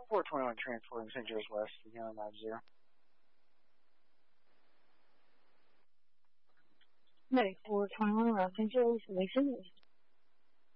421 transporting St. Joe's West, Indiana 90. Medic 421 around St. Joe's, Lake City.